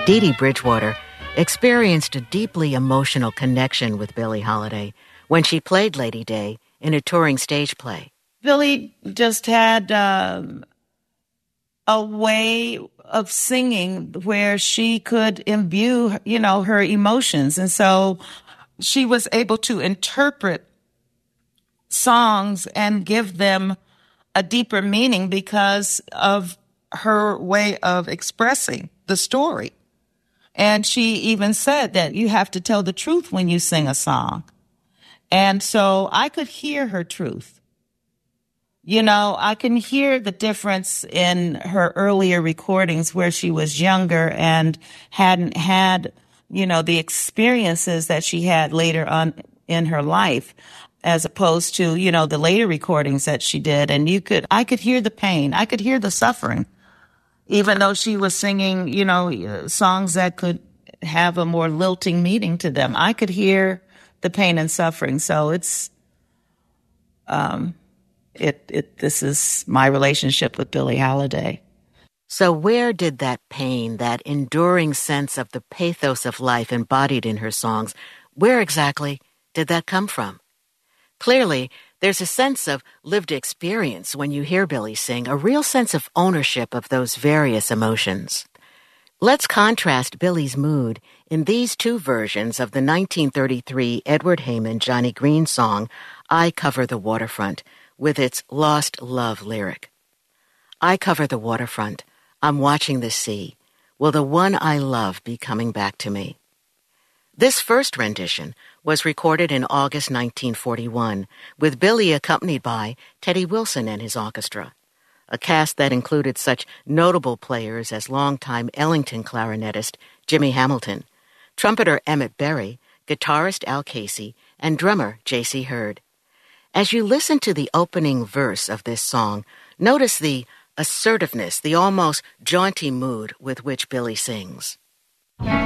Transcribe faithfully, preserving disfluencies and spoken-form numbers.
Dee Dee Bridgewater experienced a deeply emotional connection with Billie Holiday when she played Lady Day in a touring stage play. Billie just had um, a way of singing where she could imbue, you know, her emotions. And so she was able to interpret songs and give them a deeper meaning because of her way of expressing the story. And she even said that you have to tell the truth when you sing a song. And so I could hear her truth. You know, I can hear the difference in her earlier recordings where she was younger and hadn't had, you know, the experiences that she had later on in her life, as opposed to, you know, the later recordings that she did. And you could, I could hear the pain. I could hear the suffering, even though she was singing, you know, songs that could have a more lilting meaning to them. I could hear the pain and suffering. So it's, um, It, it, this is my relationship with Billie Holiday. So where did that pain, that enduring sense of the pathos of life embodied in her songs, where exactly did that come from? Clearly, there's a sense of lived experience when you hear Billie sing, a real sense of ownership of those various emotions. Let's contrast Billie's mood in these two versions of the nineteen thirty-three Edward Heyman Johnny Green song, I Cover the Waterfront, with its lost love lyric. I cover the waterfront. I'm watching the sea. Will the one I love be coming back to me? This first rendition was recorded in August nineteen forty-one, with Billie accompanied by Teddy Wilson and his orchestra, a cast that included such notable players as longtime Ellington clarinetist Jimmy Hamilton, trumpeter Emmett Berry, guitarist Al Casey, and drummer J C Hurd. As you listen to the opening verse of this song, notice the assertiveness, the almost jaunty mood with which Billie sings.